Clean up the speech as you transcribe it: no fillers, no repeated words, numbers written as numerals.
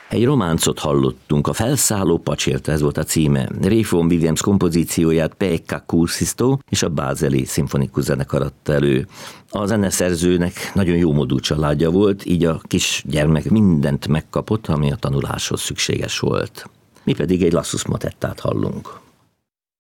Egy románcot hallottunk, a Felszálló pacsirta, ez volt a címe. Ray Vaughan Williams kompozícióját Pekka Kuusisto és a Bázeli Szimfonikus Zenekar adta elő. A zeneszerzőnek nagyon jómódú családja volt, így a kis gyermek mindent megkapott, ami a tanuláshoz szükséges volt. Mi pedig egy Lassus motettát hallunk.